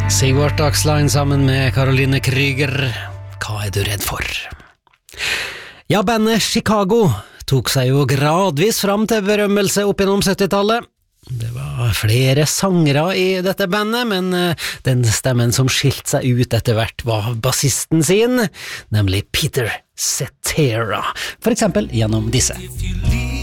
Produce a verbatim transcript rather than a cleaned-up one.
Sigvart Akslein sammen med Caroline Kryger. Hva er du redd for? Ja, bandet Chicago tok seg jo gradvis fram til berømmelse opp gjennom syttitallet. Det var flere sangere i dette bandet, men den stemmen som skilte seg ut etter hvert var bassisten sin, nemlig Peter Cetera, for eksempel gjennom disse.